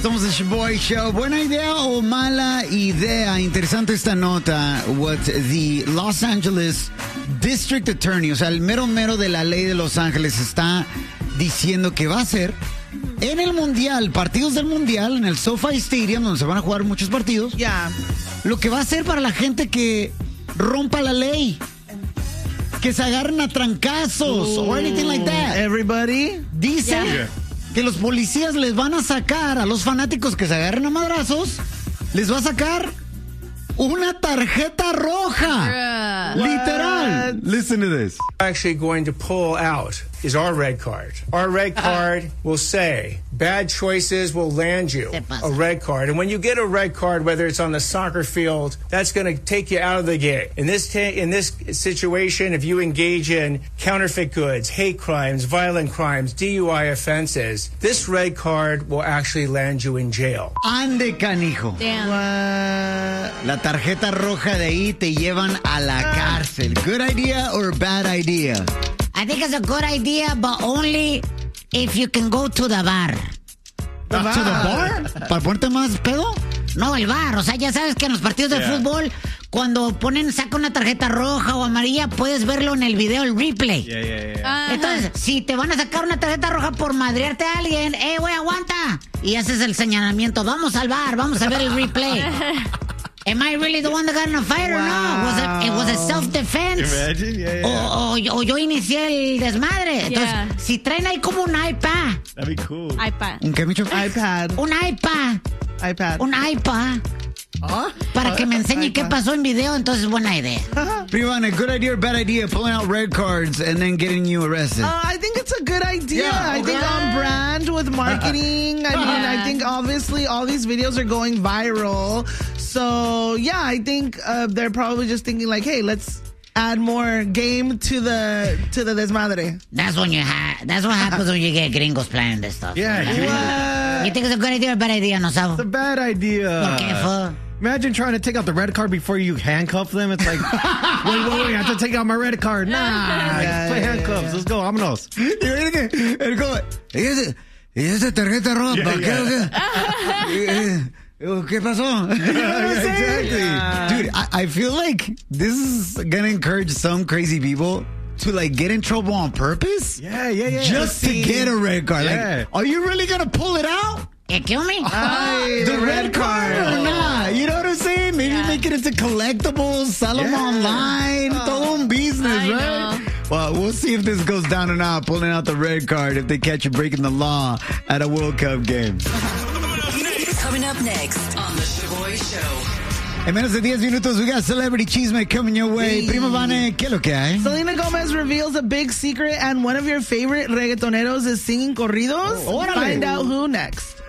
Somos el Shoboy Show. ¿Buena idea o mala idea? Interesante esta nota. What the Los Angeles District Attorney, o sea, el mero de la ley de Los Ángeles, está diciendo que va a hacer en el Mundial, partidos del Mundial, en el SoFi Stadium, donde se van a jugar muchos partidos. Ya. Lo que va a hacer para la gente que rompa la ley, que se agarren a trancazos o anything like that. Everybody. Dice que los policías les van a sacar a los fanáticos que se agarren a madrazos, les va a sacar una tarjeta roja. Literal. Listen to this. Actually going to pull out is our red card. Our red card will say bad choices will land you a red card. And when you get a red card, whether it's on the soccer field, that's going to take you out of the game. In this situation, if you engage in counterfeit goods, hate crimes, violent crimes, DUI offenses, this red card will actually land you in jail. Ande, canijo. Damn. La tarjeta roja de ahí te llevan a la cárcel. Good idea or bad idea? I think it's a good idea, but only if you can go to the bar. ¿To the bar? ¿Para ponerte más pedo? No, el bar. O sea, ya sabes que en los partidos de fútbol, cuando saca una tarjeta roja o amarilla, puedes verlo en el video, el replay. Entonces, si te van a sacar una tarjeta roja por madrearte a alguien, güey, aguanta. Y haces el señalamiento, vamos al bar, vamos a ver el replay. Am I really the one that got in a fight or no? It was a self-defense. Imagine, O yo inicié el desmadre. Entonces, si traen ahí como un iPad. That'd be cool. iPad. ¿Un qué, Micho? iPad. Un iPad. Un iPad. Para que me enseñe qué pasó en video, entonces buena idea. Privana, good idea or bad idea? Pulling out red cards and then getting you arrested. I think it's a good idea. Yeah, I think on brand with marketing. I mean, I think obviously all these videos are going viral. So, yeah, I think they're probably just thinking like, hey, let's add more game to the desmadre. That's what happens when you get gringos playing this stuff. Yeah, You think it's a good idea or a bad idea, no sabo? it's a bad idea. ¿Por qué, fo? Imagine trying to take out the red card before you handcuff them. It's like, wait, I have to take out my red card. Nah, just play handcuffs. Let's go, vámonos. ¿Y esa tarjeta roja? ¿Para qué? ¿Qué pasó? Exactly. Dude, I feel like this is gonna encourage some crazy people to like get in trouble on purpose. Yeah. Just to get a red card. Yeah. Like, are you really gonna pull it out? Kill me? The red card or not? You know what I'm saying? Maybe make it into collectibles, sell them online. Todo un business, I right? know. Well, we'll see if this goes down or not, pulling out the red card if they catch you breaking the law at a World Cup game. Coming up next on The Shoboy Show. En menos de 10 minutos, we got Celebrity Chisme coming your way. Prima Vane, ¿qué es lo que hay? Selena Gomez reveals a big secret, and one of your favorite reggaetoneros is singing corridos. Órale. Find out who next.